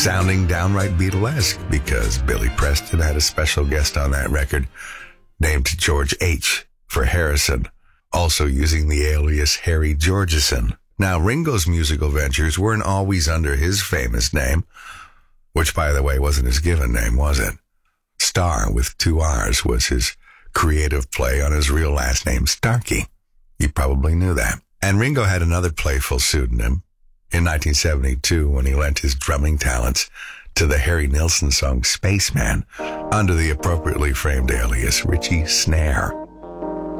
sounding downright Beatlesque because Billy Preston had a special guest on that record named George H. for Harrison, also using the alias Harry Georgeson. Now, Ringo's musical ventures weren't always under his famous name, which, by the way, wasn't his given name, was it? Starr, with 2 R's, was his creative play on his real last name, Starkey. You probably knew that. And Ringo had another playful pseudonym in 1972 when he lent his drumming talents to the Harry Nilsson song Spaceman under the appropriately framed alias Richie Snare.